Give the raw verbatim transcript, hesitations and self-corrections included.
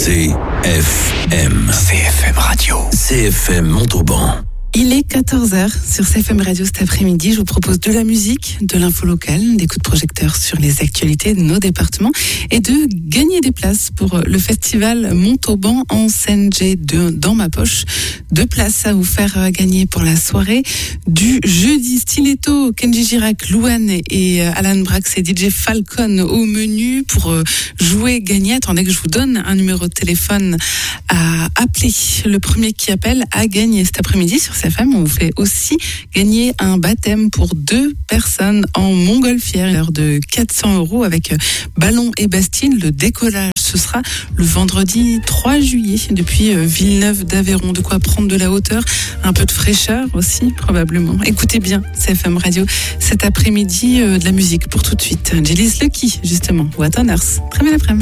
C F M. C F M Radio. C F M Montauban. Il est quatorze heures sur C F M Radio cet après-midi. Je vous propose de la musique, de l'info locale, des coups de projecteur sur les actualités de nos départements et de gagner des places pour le festival Montauban en scène. J'ai deux dans ma poche. Deux places à vous faire gagner pour la soirée du jeudi. Stiletto, Kenji Girac, Louane et Alan Brax et D J Falcon au menu pour jouer, gagner. Attendez que je vous donne un numéro de téléphone à appeler. Le premier qui appelle a gagné cet après-midi sur C F M. On vous fait aussi gagner un baptême pour deux personnes en montgolfière, l'heure de quatre cents euros avec ballon et bastine. Le décollage, ce sera le vendredi trois juillet depuis Villeneuve d'Aveyron. De quoi prendre de la hauteur, un peu de fraîcheur aussi probablement. Écoutez bien C F M Radio cet après-midi, euh, de la musique pour tout de suite. Jelly's Lucky justement, What on Earth. Très belle après-midi.